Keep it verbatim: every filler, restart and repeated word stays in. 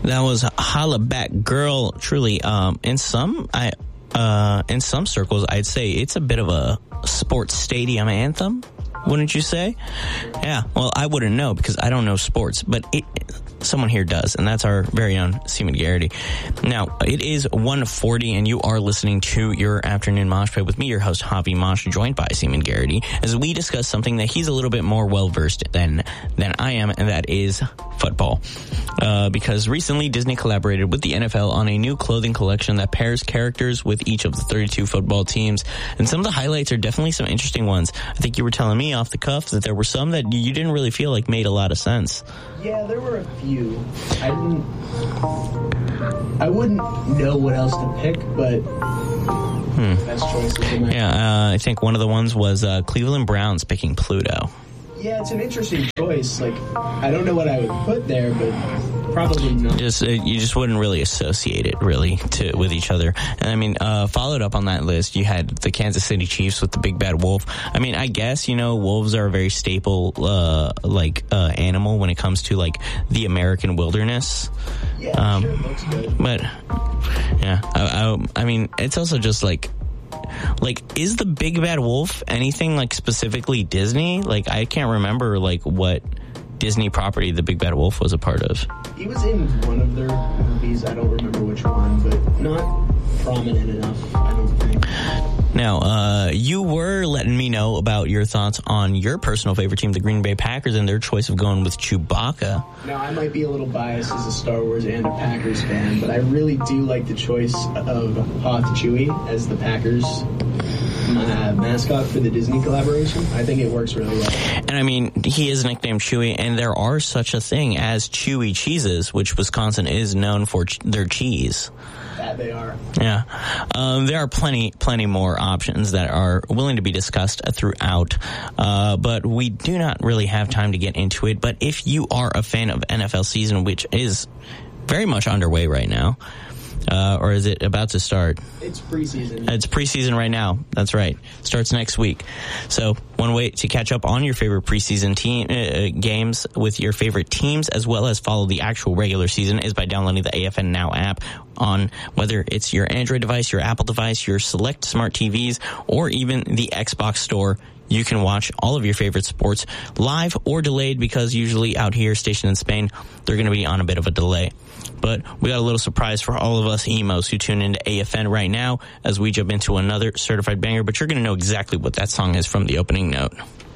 That was Holla Back Girl. Truly, um, in some, I, uh, in some circles, I'd say it's a bit of a sports stadium anthem. Wouldn't you say? Yeah. Well, I wouldn't know because I don't know sports, but it, someone here does, and that's our very own Seaman Garrity. Now, it is one forty, and you are listening to your Afternoon Mosh Pit with me, your host, Javi Mosh, joined by Seaman Garrity, as we discuss something that he's a little bit more well-versed than, than I am, and that is football. Uh, because recently, Disney collaborated with the N F L on a new clothing collection that pairs characters with each of the thirty-two football teams, and some of the highlights are definitely some interesting ones. I think you were telling me off the cuff that there were some that you didn't really feel like made a lot of sense. Yeah, there were a few. I didn't... I wouldn't know what else to pick, but... Hmm. Best choices in my Yeah, uh, I think one of the ones was uh, Cleveland Browns picking Pluto. Yeah, it's an interesting choice. Like, I don't know what I would put there, but probably not. Just uh, you just wouldn't really associate it really to with each other. And I mean, uh, followed up on that list, you had the Kansas City Chiefs with the Big Bad Wolf. I mean, I guess, you know, wolves are a very staple uh, like uh, animal when it comes to like the American wilderness. Yeah, um, sure, it looks good. But yeah, I, I, I mean, it's also just like. Like, is the Big Bad Wolf anything, like, specifically Disney? Like, I can't remember, like, what Disney property the Big Bad Wolf was a part of. He was in one of their movies. I don't remember which one, but not prominent enough, I don't think. Now, uh, you were letting me know about your thoughts on your personal favorite team, the Green Bay Packers, and their choice of going with Chewbacca. Now, I might be a little biased as a Star Wars and a Packers fan, but I really do like the choice of Hoth Chewie as the Packers uh, mascot for the Disney collaboration. I think it works really well. And I mean, he is nicknamed Chewie, and there are such a thing as Chewy cheeses, which Wisconsin is known for ch- their cheese. That they are. Yeah. Um, there are plenty, plenty more options that are willing to be discussed throughout, uh, but we do not really have time to get into it. But if you are a fan of N F L season, which is very much underway right now, Uh, or is it about to start? It's preseason. It's preseason right now. That's right. Starts next week. So one way to catch up on your favorite preseason team uh, games with your favorite teams, as well as follow the actual regular season, is by downloading the A F N Now app on whether it's your Android device, your Apple device, your select smart T Vs, or even the Xbox store. You can watch all of your favorite sports live or delayed, because usually out here stationed in Spain, they're going to be on a bit of a delay. But we got a little surprise for all of us emos who tune into A F N right now as we jump into another certified banger. But you're going to know exactly what that song is from the opening note.